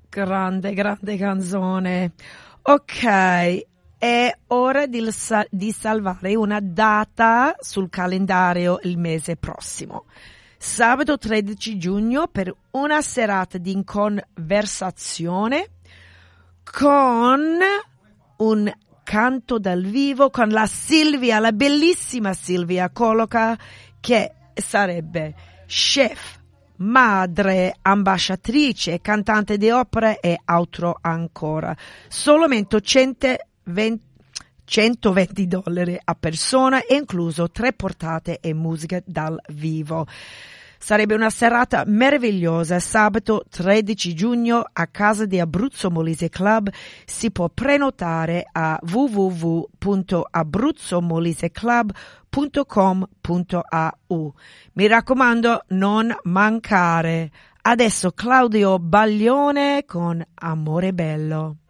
Grande, grande canzone. Ok, è ora di salvare una data sul calendario il mese prossimo. Sabato 13 giugno per una serata di conversazione con un canto dal vivo con la Silvia, la bellissima Silvia Coloca, che sarebbe chef, madre, ambasciatrice, cantante di opera e altro ancora. Solamente $120 a persona, incluso 3 portate e musica dal vivo. Sarebbe una serata meravigliosa, sabato 13 giugno a casa di Abruzzo Molise Club. Si può prenotare a www.abruzzomoliseclub.com.au. Mi raccomando, non mancare. Adesso Claudio Baglione con Amore Bello.